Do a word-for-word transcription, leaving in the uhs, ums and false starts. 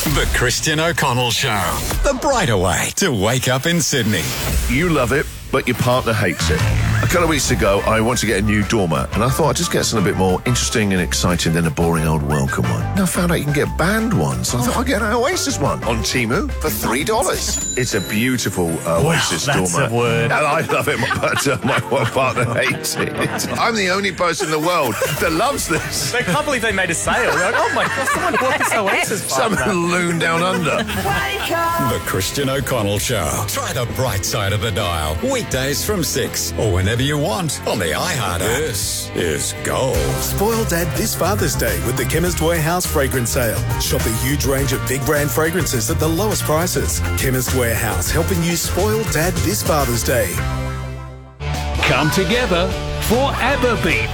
The Christian O'Connell Show. The brighter way to wake up in Sydney. You love it, but your partner hates it. A couple of weeks ago, I wanted to get a new doormat, and I thought I'd just get something a bit more interesting and exciting than a boring old welcome one. And I found out you can get banned ones, so I thought I'd get an Oasis one on Temu for three dollars. It's a beautiful uh, Oasis wow, that's doormat. A word. And I love it, but uh, my, my partner hates it. I'm the only person in the world that loves this. I can't believe they made a sale. They're like, oh my God, someone bought this Oasis Some partner. loon down under. The Christian O'Connell Show. Try the bright side of the dial. Weekdays from six or whenever you want on the iHeart app. This is gold. Spoil Dad this Father's Day with the Chemist Warehouse fragrance sale. Shop a huge range of big brand fragrances at the lowest prices. Chemist Warehouse, helping you spoil Dad this Father's Day. Come together for ABBA Beat.